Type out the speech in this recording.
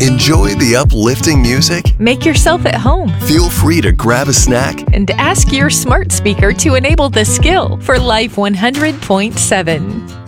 Enjoy the uplifting music? Make yourself at home Feel free to grab a snack. and ask your smart speaker to enable the skill for Life 100.7.